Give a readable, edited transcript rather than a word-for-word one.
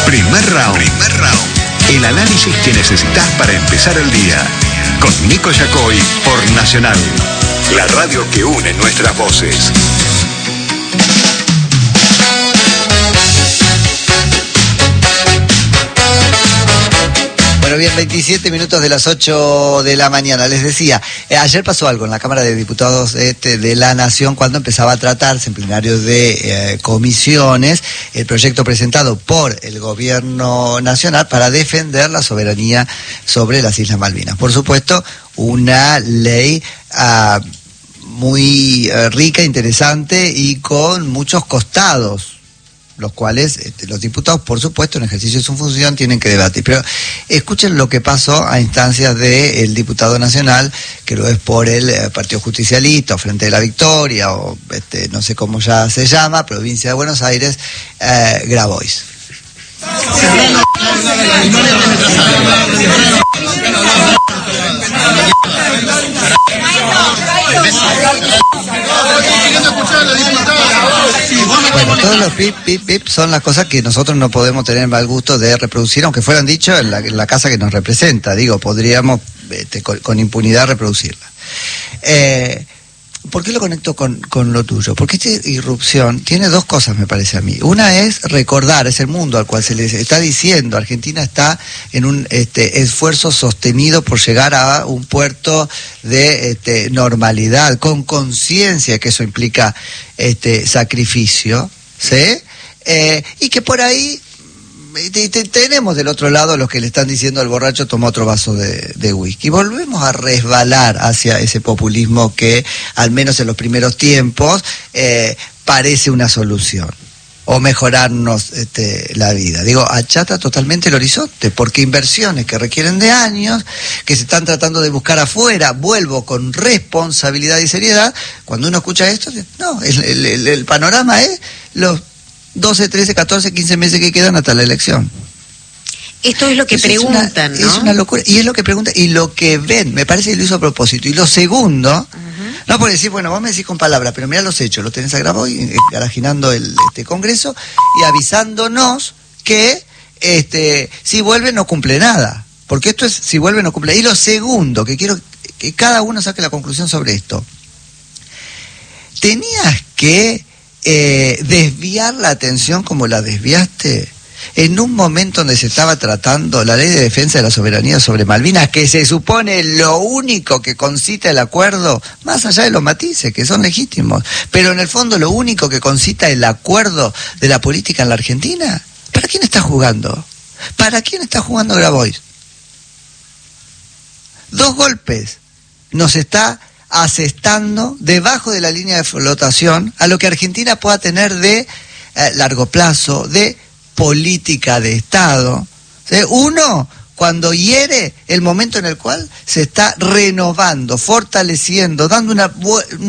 Primer round. El análisis que necesitas para empezar el día. Con Nico Yacoy por Nacional. La radio que une nuestras voces. Bueno, bien, 27 minutos de las 8 de la mañana. Les decía, ayer pasó algo en la Cámara de Diputados de la Nación cuando empezaba a tratarse en plenario de comisiones el proyecto presentado por el Gobierno Nacional para defender la soberanía sobre las Islas Malvinas. Por supuesto, una ley muy rica, interesante y con muchos costados, los cuales los diputados, por supuesto, en ejercicio de su función, tienen que debatir. Pero escuchen lo que pasó a instancias del diputado nacional, que lo es por el Partido Justicialista, o Frente de la Victoria, o no sé cómo ya se llama, Provincia de Buenos Aires, Grabois. Bueno, todos los pip son las cosas que nosotros no podemos tener el mal gusto de reproducir, aunque fueran dicho en la casa que nos representa. Digo, podríamos con impunidad reproducirla. ¿Por qué lo conecto con lo tuyo? Porque esta irrupción tiene dos cosas, me parece a mí. Una es recordar, es el mundo al cual se les está diciendo, Argentina está en un esfuerzo sostenido por llegar a un puerto de normalidad, con conciencia que eso implica sacrificio, ¿sí? Y que por ahí tenemos del otro lado los que le están diciendo al borracho toma otro vaso de whisky. Volvemos a resbalar hacia ese populismo que, al menos en los primeros tiempos, parece una solución o mejorarnos la vida. Digo, achata totalmente el horizonte, porque inversiones que requieren de años, que se están tratando de buscar afuera, vuelvo con responsabilidad y seriedad. Cuando uno escucha esto, no, el panorama es los 12, 13, 14, 15 meses que quedan hasta la elección. Esto es lo que preguntan, ¿no? Es una locura. Y es lo que preguntan y lo que ven. Me parece que lo hizo a propósito. Y lo segundo, no por decir, bueno, vos me decís con palabras, pero mirá los hechos. Lo tenés a Grabois, garajinando el Congreso y avisándonos que si vuelve no cumple nada. Porque esto es, si vuelve no cumple. Y lo segundo, que quiero que cada uno saque la conclusión sobre esto. Tenías que desviar la atención como la desviaste en un momento donde se estaba tratando la ley de defensa de la soberanía sobre Malvinas, que se supone lo único que concita el acuerdo, más allá de los matices que son legítimos, pero en el fondo lo único que concita el acuerdo de la política en la Argentina. ¿Para quién está jugando? ¿Para quién está jugando Grabois? 2 golpes nos está asestando debajo de la línea de flotación a lo que Argentina pueda tener de largo plazo, de política de Estado. ¿Sí? Uno, cuando hiere el momento en el cual se está renovando, fortaleciendo, dando una